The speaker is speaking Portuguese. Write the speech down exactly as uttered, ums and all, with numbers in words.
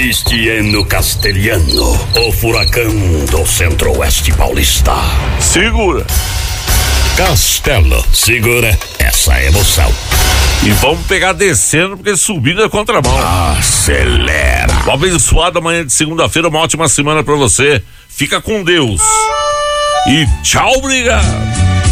Cristiano Castelhano, o furacão do Centro-Oeste Paulista. Segura. Castelo, segura essa emoção. E vamos pegar descendo, porque subindo é contramão. Acelera. Uma abençoada manhã de segunda-feira, uma ótima semana pra você. Fica com Deus. E tchau, obrigado.